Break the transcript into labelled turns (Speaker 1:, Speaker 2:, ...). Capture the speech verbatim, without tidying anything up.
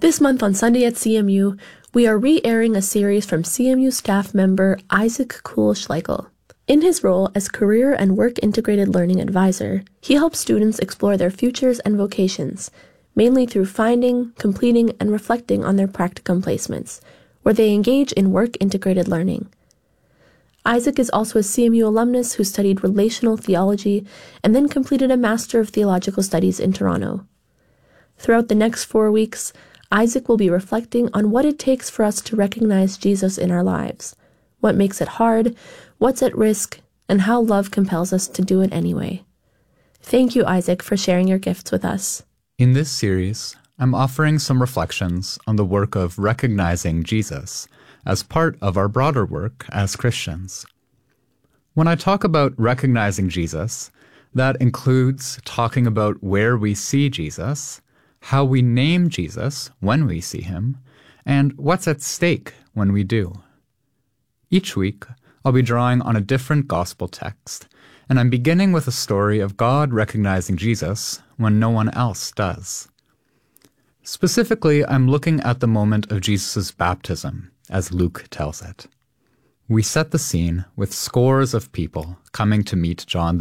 Speaker 1: This month on Sunday at C M U, we are re-airing a series from C M U staff member Isaac Kuhl-Schleichel. In his role as Career and Work Integrated Learning Advisor, he helps students explore their futures and vocations, mainly through finding, completing, and reflecting on their practicum placements, where they engage in work-integrated learning. Isaac is also a C M U alumnus who studied relational theology and then completed a Master of Theological Studies in Toronto. Throughout the next four weeks, Isaac will be reflecting on what it takes for us to recognize Jesus in our lives, what makes it hard, what's at risk, and how love compels us to do it anyway. Thank you, Isaac, for sharing your gifts with us.
Speaker 2: In this series, I'm offering some reflections on the work of recognizing Jesus as part of our broader work as Christians. When I talk about recognizing Jesus, that includes talking about where we see Jesus, how we name Jesus when we see him, and what's at stake when we do. Each week, I'll be drawing on a different gospel text, and I'm beginning with a story of God recognizing Jesus when no one else does. Specifically, I'm looking at the moment of Jesus' baptism, as Luke tells it. We set the scene with scores of people coming to meet John